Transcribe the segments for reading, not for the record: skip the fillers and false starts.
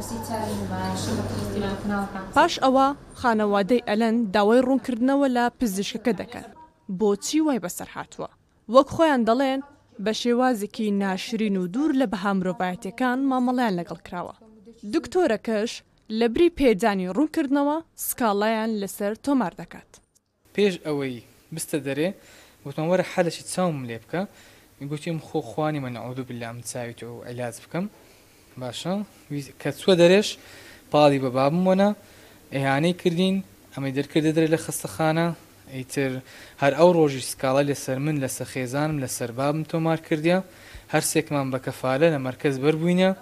پاش ئەوە خانەوادەی ئەلەن داوای ڕوونکردنەوە لە پزیشکەکە دەکەن بۆچی وای بەسەر هاتووە وەک خۆیان دەڵێن بە شێوازێکی ناشرین و دوور لە بەها مرۆڤایەتیەکان مامەڵیان لەگەڵ کراوە دکتۆرەکەش لە بری پێدانی ڕوونکردنەوە سکاڵایان لەسەر تۆمار دەکات پێش ئەوەی بستە دەرێ وتمان وەرە حەلەشی چاوم لێ بکە گوتیم خۆخوانی من نەعوذ بالله ئەم چاویت و عیلاج بکەم باشە کە چووە دەرێش پاڵی بە بابم وەنا ئەیانەی کردین ئەمەی دەرکردە دەرێ لە خستەخانە ئیتر هەر ئەو ڕۆژی سکاڵە لەسەر من لەسەر خێزانم لەسەر بابم تۆمار کردیا هەر سێکمان بە کەفالە لە مەرکەز بەربووینە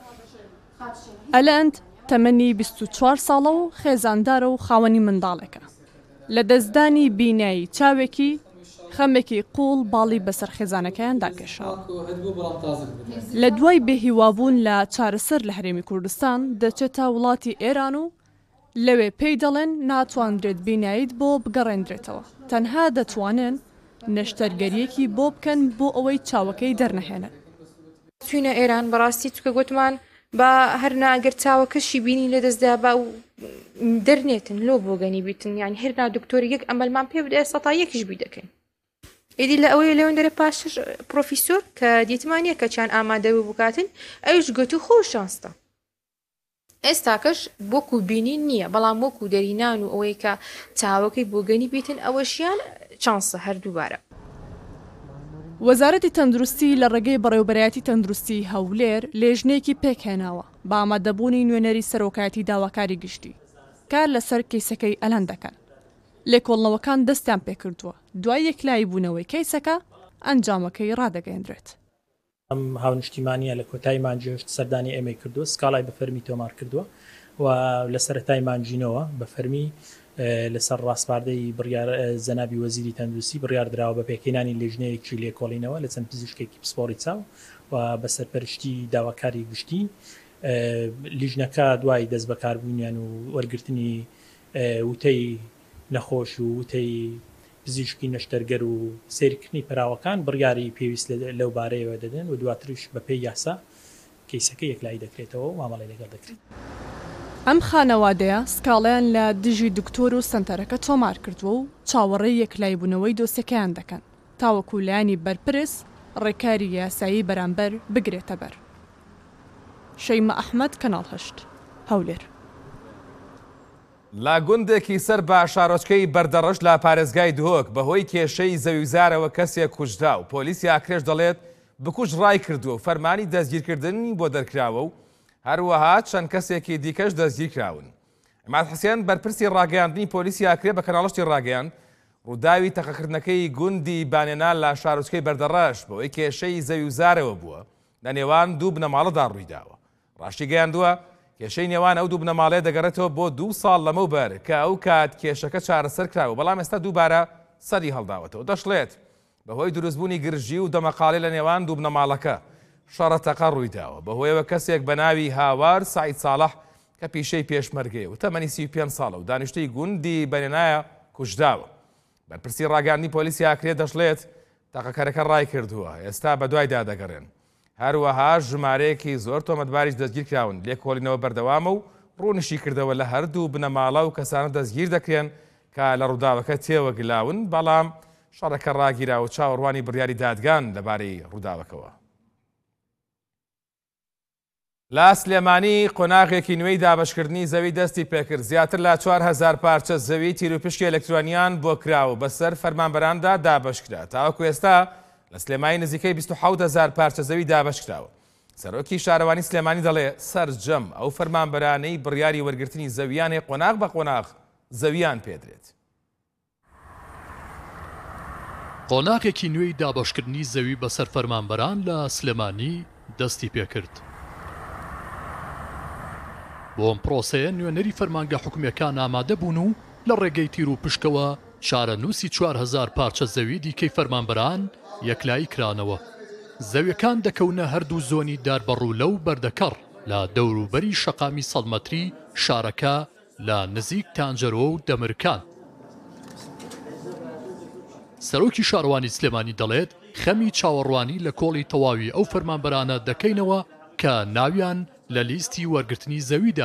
ئەلەند تەمەنی 24 ساڵە و خێزاندارە و خاوەنی منداڵێکە لە دەستدانی بینایی چاوێکی خەمێکی قوڵ باڵی بەسەر خێزانەکەیان داکێشاوە لە دوای بێهیوابوون لە چارەسەر لە هەرێمی کوردستان دەچێتە وڵاتی ئێران و لەوێ پێی دەڵێن ناتوانرێت بیناییت بۆ بگەڕێنرێتەوە تەنها دەتوانن نەشتەرگەریەکی بۆ بکەن بۆ ئەوەی چاوەکەی دەرنەهێنن چوینە ئێران بەڕاستی چکە گوتمان بە هەر ناگەر چاوەکەشی بینی لە دەستدا بە و دەرنێتن لۆ بۆ گەنی بیتن یانی هێرنا دکتۆری یەک ئەمەلمان پێ بدە سەتا یەکیش بی دەکەین ئیدی لە ئەوەی لەوێن دەرە پاشش پرۆفیسۆر کە دیتمانیە کە چیان ئامادەبوو بکاتن ئەوش گوتو خۆ شانستە ئێستاکەش بۆکو بینی نییە بەڵام وەکو دەرینان و ئەوەی کە چاوەکەی بۆ گەنی بیتن ئەوەشیان چانسە هەردووبارە وەزارەتی تەندروستی لە ڕێگەی بەڕێوەبەرایەتی تەندروستی هەولێر لێژنەیەکی پێکهێناوە بە ئامادەبوونی نوێنەری سەرۆکایەتی داواکاری گشتی کار لەسەر کەیسەکەی ئەلەن دەکەن لێکۆڵنەوەکان دەستیان پێکردووە دوای یەکلایی بوونەوەی کەیسەکە ئەنجامەکەی ڕادەگەیەندرێت ئەم هاونیشتیمانیە لە کۆتایی مانجێشت سەردانی ئەمەی کردووە سکاڵای بە فەرمی تۆمار کردووە و لە سەرەتای مانجینەوە بە فەرمی لەسەر ڕاستپاردەی بڕیار زەنابی وەزیری تەندروستی بڕیاردراوە بە پێکهێنانی لێژنەیەکی لێکۆڵینەوە لە چەند پزیشکێکی پسپۆڕی چاو و بە سەرپەرشتی داواکاری گشتی لیژنەکە دوای دەست بەکاربوونیان و وەرگرتنی وتەی نەخۆش و وتەی پزیشکی نەشتەرگەر و سیرکردنی پراوەکان بڕیاری پێویست لەو بارەیەوە دەدەن و دواتریش بە پێی یاسا کەیسەکە یەکلایی دەکرێتەوە و مامەڵی لەگەڵ دەکرێت ئەم خانەوادەیە سکاڵیان لە دژی دکتۆر و سنتەرەکە تۆمار کردووە و چاوەڕێی یەکلای بوونەوەی دۆسیەکەیان دەکەن تاوەکو لایانی بەرپرس ڕێکاری یاسایی بەرامبەر بگرێتە بەر شەیمە ئەحمەد کەناڵ 8 هەولێر لا گوندێکی سەر بە شارۆچکەی بەردەڕەش لە پارێزگای دهۆک بەهۆی کێشەی زەویزارەوە کەسێک کوژرا و پۆلیسی ئاکرێش دەڵێت بکوژ ڕای کردووە و فەرمانی دەستگیرکردنی بۆ دەرکراوە و هەروەها چەند کەسێکی دیکەش دەستگیر کراون. ئەماد حوسێن بەرپرسی ڕاگەیاندنی پۆلیسی ئاکرێ بە کەناڵشتی ڕاگەیاند ڕووداوی تەقەکردنەکەی گوندی بانێنان لە شارۆچکەی بەردەڕەش بەهۆی کێشەی زەویزارەوە بووە لە نێوان دوو بنەماڵەدا ڕوویداوە. ڕاشتی گەیاندووە کێشەی نێوان ئەو دوو بنەماڵەیە دەگەڕێتەوە بۆ 2 ساڵ لەمەوبەر کە ئەو کات کێشەکە چارەسەر کراوە بەڵام ئێستا دووبارە سەری هەڵداوەتەوە. دەشڵێت بەهۆی دروستبوونی گرژی و دەمەقاڵی لە نێوان دوو بنەماڵەکە شەڕەتەقە ڕوویداوە بەهۆیەوە کەسێک بە ناوی هاوار سعید ساڵح کە پیشەی پێشمەرگەیە و تەمەنی 35 ساڵە و دانیشتەی گوندی بەنێنایە کوژداوە. بەرپرسی ڕاگەاندنی پۆلیسی ئاکرێ دەشڵێت تاقەکەرەکە ڕای کردووە ئێستا بە دوایدا دەگەڕێن. هەروەها ژمارەیەکی زۆر تۆمەتباریش دەستگیر کراون لێکۆڵینەوە بەردەوامە و ڕوونشی کردەوە لە هەردوو بنەماڵە و کەسانە دەستگیر دەکرێن کە لە ڕووداوەکە تێوەگلاون بەڵام شەڕەکە ڕاگیرا و چاوەڕوانی بڕیاری دادگان لەبارەی ڕووداوەکەوە. لا سلێمانی قۆناغێکی نوێی دابەشکردنی زەوی دەستی پێکرد زیاتر لە 4000 پارچە زەوی تیرروپشتی ئەلکترۆنیان بۆ کراوە بەسەر فەرمانبەراندا دابەشکرا تاوەکو ئێستا لە سلێمانی نزیکەی 27000 پارچە زەوی دابەشکراوە. سەرۆکی شارەوانی سلێمانی دەڵێ سەرجەم ئەو فەرمانبەرانەی بڕیاری وەرگرتنی زەویانێ قۆناغ بە قۆناغ زەویان پێدرێت. قۆناغێکی نوێی دابەشکردنی زەوی بەسەر فەرمانبەران لە سلێمانی دەستی پێکرد. بۆ ئەم پرۆسەیە نوێنەری فەرمانگە حکومەکان ئامادە بوون و لە ڕێگەی تیر و پشکەوە چارەنووسی 4000 پارچە زەوی دیکەی فەرمانبەران یەکلایی کرانەوە. زەویەکان دەکەونە هەردوو زۆنی داربەڕوو لەو بەردەکەڕ لە دەوروبەری شەقامی 100 مەتری شارەکە لە نزیک تانجەرۆ و دەمرکان. سەرۆکی شارەوانی سلێمانی دەڵێت خەمی چاوەڕوانی لە کۆڵی تەواوی ئەو فەرمانبەرانە دەکەینەوە کە ناویان لە لیستی وەرگرتنی زەویدا